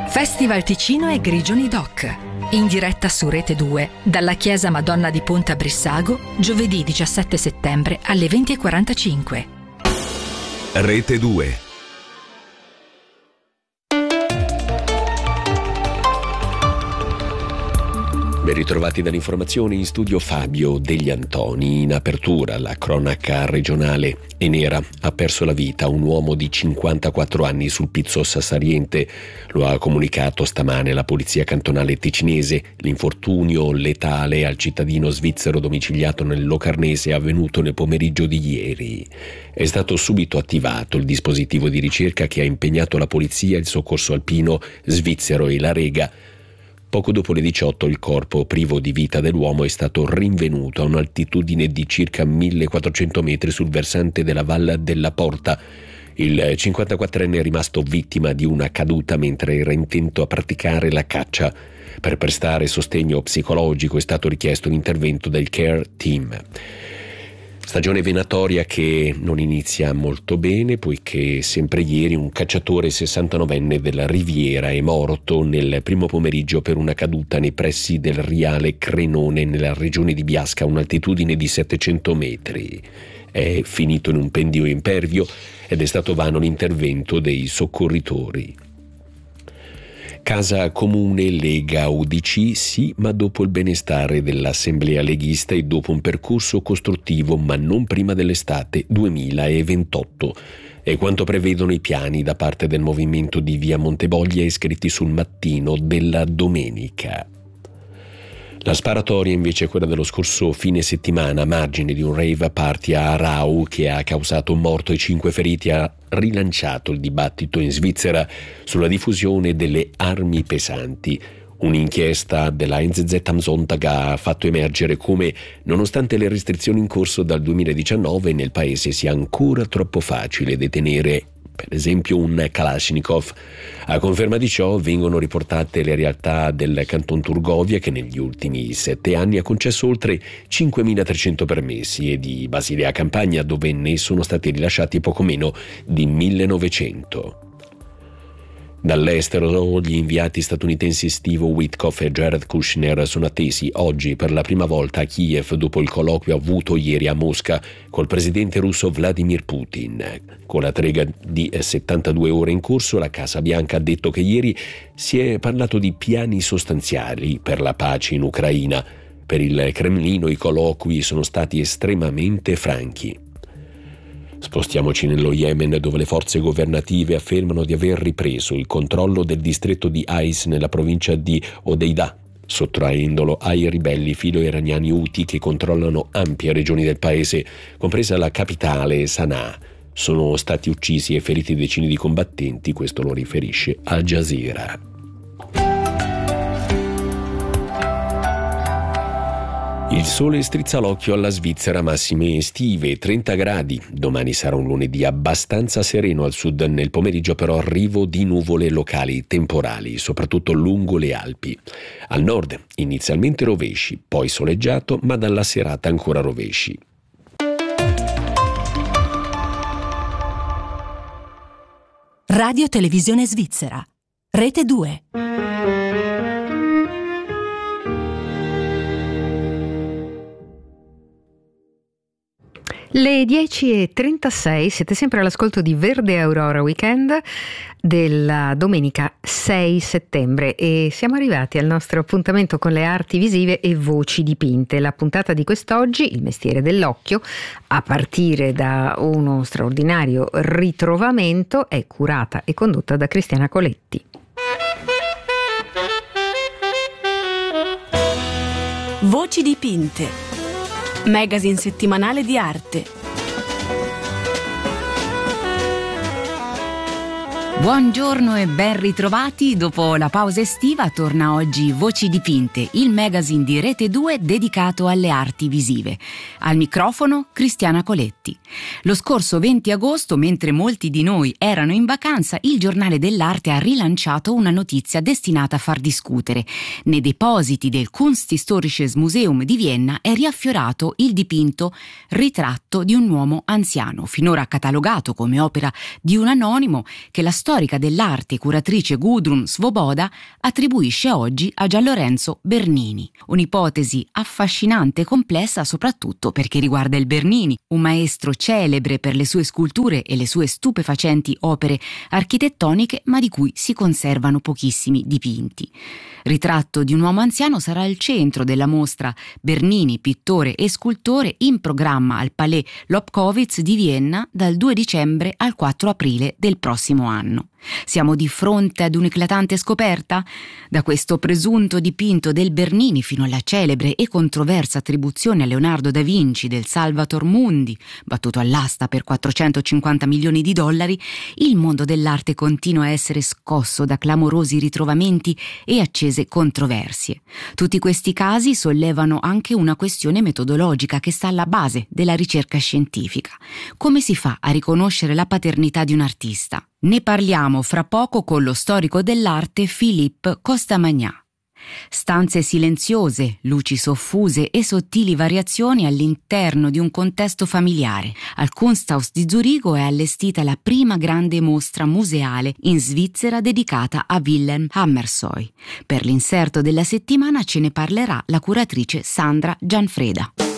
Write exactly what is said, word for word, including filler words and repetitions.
Festival Ticino e Grigioni Doc. In diretta su Rete due, dalla Chiesa Madonna di Ponte a Brissago, giovedì diciassette settembre alle venti e quarantacinque. Rete due. Ben ritrovati dall'informazione, in studio Fabio Degli Antoni. In apertura la cronaca regionale. Enera ha perso la vita un uomo di cinquantaquattro anni sul Pizzo Sassariente. Lo ha comunicato stamane la polizia cantonale ticinese. L'infortunio letale al cittadino svizzero domiciliato nel Locarnese è avvenuto nel pomeriggio di ieri. È stato subito attivato il dispositivo di ricerca che ha impegnato la polizia, il soccorso alpino svizzero e la Rega. Poco dopo le diciotto il corpo privo di vita dell'uomo è stato rinvenuto a un'altitudine di circa millequattrocento metri sul versante della Val della Porta. Il cinquantaquattrenne è rimasto vittima di una caduta mentre era intento a praticare la caccia. Per prestare sostegno psicologico è stato richiesto l'intervento del Care Team. Stagione venatoria che non inizia molto bene, poiché sempre ieri un cacciatore sessantanovenne della Riviera è morto nel primo pomeriggio per una caduta nei pressi del Riale Crenone nella regione di Biasca a un'altitudine di settecento metri. È finito in un pendio impervio ed è stato vano l'intervento dei soccorritori. Casa Comune Lega U D C sì, ma dopo il benestare dell'Assemblea leghista e dopo un percorso costruttivo, ma non prima dell'estate duemilaventotto. È quanto prevedono i piani da parte del movimento di Via Monteboglia iscritti sul Mattino della domenica. La sparatoria invece è quella dello scorso fine settimana a margine di un rave party a Aarau che ha causato un morto e cinque feriti, ha rilanciato il dibattito in Svizzera sulla diffusione delle armi pesanti. Un'inchiesta della N Z Z am Sonntag ha fatto emergere come, nonostante le restrizioni in corso dal duemiladiciannove, nel paese sia ancora troppo facile detenere per esempio un Kalashnikov. A conferma di ciò vengono riportate le realtà del Canton Turgovia, che negli ultimi sette anni ha concesso oltre cinquemilatrecento permessi, e di Basilea Campagna, dove ne sono stati rilasciati poco meno di millenovecento. Dall'estero gli inviati statunitensi Steve Witkoff e Jared Kushner sono attesi oggi per la prima volta a Kiev dopo il colloquio avuto ieri a Mosca col presidente russo Vladimir Putin. Con la trega di settantadue ore in corso, la Casa Bianca ha detto che ieri si è parlato di piani sostanziali per la pace in Ucraina. Per il Cremlino i colloqui sono stati estremamente franchi. Spostiamoci nello Yemen, dove le forze governative affermano di aver ripreso il controllo del distretto di Ais nella provincia di Hodeidah, sottraendolo ai ribelli filo-iraniani Houthi che controllano ampie regioni del paese, compresa la capitale Sana'a. Sono stati uccisi e feriti decine di combattenti, questo lo riferisce Al Jazeera. Il sole strizza l'occhio alla Svizzera, massime estive, trenta gradi. Domani sarà un lunedì abbastanza sereno al sud, nel pomeriggio però arrivo di nuvole locali temporali, soprattutto lungo le Alpi. Al nord inizialmente rovesci, poi soleggiato, ma dalla serata ancora rovesci. Radio Televisione Svizzera, Rete due. Le dieci e trentasei, siete sempre all'ascolto di Verde Aurora Weekend della domenica sei settembre e siamo arrivati al nostro appuntamento con le arti visive e voci dipinte. La puntata di quest'oggi, il mestiere dell'occhio, a partire da uno straordinario ritrovamento, è curata e condotta da Cristiana Coletti. Voci dipinte, magazine settimanale di arte. Buongiorno e ben ritrovati. Dopo la pausa estiva torna oggi Voci dipinte, il magazine di Rete due dedicato alle arti visive. Al microfono Cristiana Coletti. Lo scorso venti agosto, mentre molti di noi erano in vacanza, il Giornale dell'Arte ha rilanciato una notizia destinata a far discutere. Nei depositi del Kunsthistorisches Museum di Vienna è riaffiorato il dipinto Ritratto di un uomo anziano, finora catalogato come opera di un anonimo, che la storia storica dell'arte, curatrice Gudrun Svoboda, attribuisce oggi a Gianlorenzo Bernini. Un'ipotesi affascinante e complessa soprattutto perché riguarda il Bernini, un maestro celebre per le sue sculture e le sue stupefacenti opere architettoniche, ma di cui si conservano pochissimi dipinti. Ritratto di un uomo anziano sarà il centro della mostra Bernini, pittore e scultore, in programma al Palais Lobkowitz di Vienna dal due dicembre al quattro aprile del prossimo anno. Siamo di fronte ad un'eclatante scoperta? Da questo presunto dipinto del Bernini fino alla celebre e controversa attribuzione a Leonardo da Vinci del Salvator Mundi, battuto all'asta per quattrocentocinquanta milioni di dollari, il mondo dell'arte continua a essere scosso da clamorosi ritrovamenti e accese controversie. Tutti questi casi sollevano anche una questione metodologica che sta alla base della ricerca scientifica. Come si fa a riconoscere la paternità di un artista? Ne parliamo fra poco con lo storico dell'arte Philippe Costamagna. Stanze silenziose, luci soffuse e sottili variazioni all'interno di un contesto familiare. Al Kunsthaus di Zurigo è allestita la prima grande mostra museale in Svizzera dedicata a Wilhelm Hammershøi. Per l'inserto della settimana ce ne parlerà la curatrice Sandra Gianfreda.